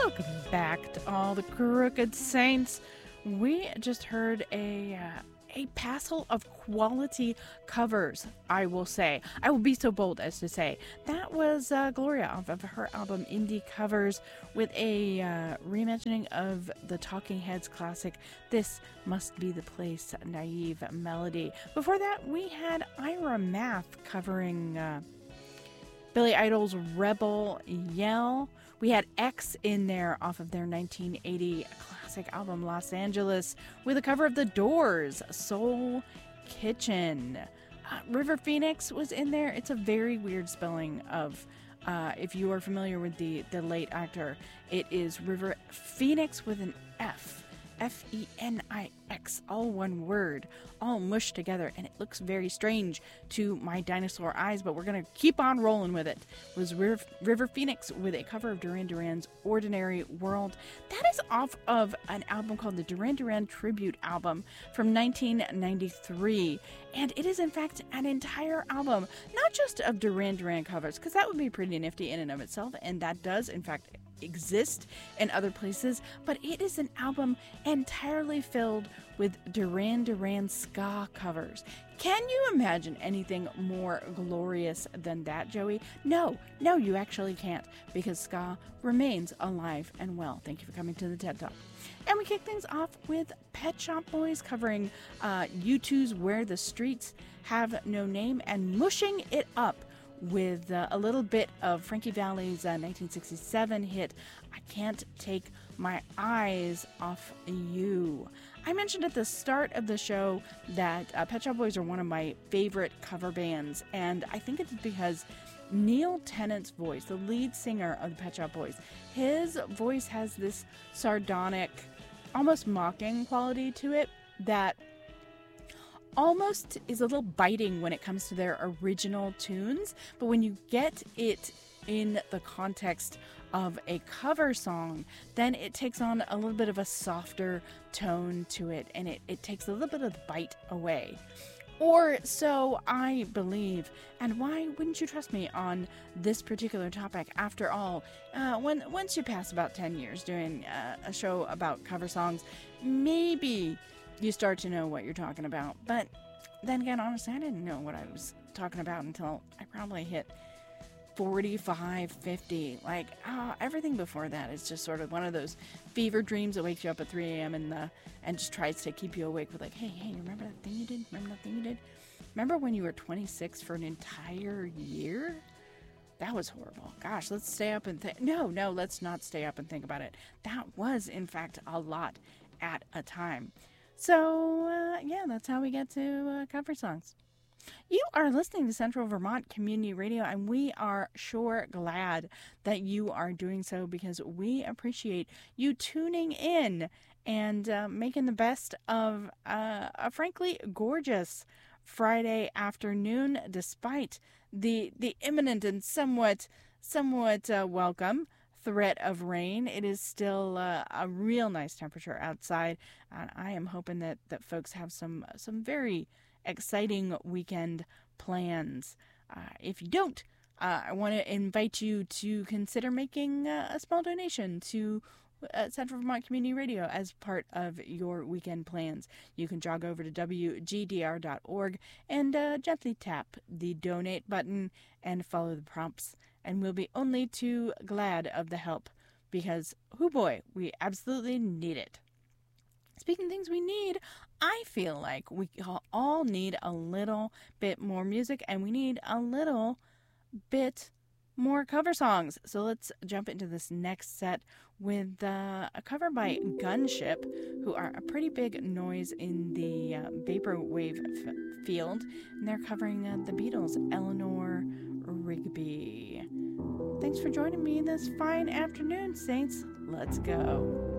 Welcome back to all the crooked saints. We just heard a passel of quality covers, I will say. I will be so bold as to say. That was Gloria off of her album Indie Covers with a reimagining of the Talking Heads classic This Must Be the Place, Naive Melody. Before that, we had Ira Math covering Billy Idol's Rebel Yell. We had X in there off of their 1980 classic album Los Angeles with a cover of The Doors, Soul Kitchen. River Phoenix was in there. It's a very weird spelling of, if you are familiar with the late actor, it is River Phoenix with an F. F-E-N-I-X, all one word, all mushed together, and it looks very strange to my dinosaur eyes, but we're going to keep on rolling with it. It was River Phoenix with a cover of Duran Duran's Ordinary World. That is off of an album called the Duran Duran Tribute Album from 1993, and it is in fact an entire album, not just of Duran Duran covers, because that would be pretty nifty in and of itself, and that does in fact exist in other places, but it is an album entirely filled with Duran Duran ska covers. Can you imagine anything more glorious than that, Joey? No, you actually can't, because ska remains alive and well. Thank you for coming to the TED Talk. And we kick things off with Pet Shop Boys covering U2's Where the Streets Have No Name and mushing it up with a little bit of Frankie Valli's 1967 hit, I Can't Take My Eyes Off You. I mentioned at the start of the show that Pet Shop Boys are one of my favorite cover bands, and I think it's because Neil Tennant's voice, the lead singer of the Pet Shop Boys, his voice has this sardonic, almost mocking quality to it that almost is a little biting when it comes to their original tunes, but when you get it in the context of a cover song, then it takes on a little bit of a softer tone to it, and it takes a little bit of the bite away. Or so I believe, and why wouldn't you trust me on this particular topic? After all, once you pass about 10 years doing a show about cover songs, maybe you start to know what you're talking about. But then again, honestly, I didn't know what I was talking about until I probably hit 45, 50. Like, everything before that is just sort of one of those fever dreams that wakes you up at 3 a.m. and just tries to keep you awake with like, hey, remember that thing you did? Remember that thing you did? Remember when you were 26 for an entire year? That was horrible. Gosh, let's stay up and think. No, let's not stay up and think about it. That was, in fact, a lot at a time. So, yeah, that's how we get to cover songs. You are listening to Central Vermont Community Radio, and we are sure glad that you are doing so because we appreciate you tuning in and making the best of a frankly gorgeous Friday afternoon, despite the imminent and somewhat welcome threat of rain. It is still a real nice temperature outside, and I am hoping that folks have some very exciting weekend plans. If you don't, I want to invite you to consider making a small donation to Central Vermont Community Radio as part of your weekend plans. You can jog over to wgdr.org and gently tap the donate button and follow the prompts. And we'll be only too glad of the help because, oh boy, we absolutely need it. Speaking of things we need, I feel like we all need a little bit more music and we need a little bit more cover songs. So let's jump into this next set with a cover by Gunship, who are a pretty big noise in the vaporwave field. And they're covering the Beatles' Eleanor Rigby. Thanks for joining me this fine afternoon, Saints. Let's go.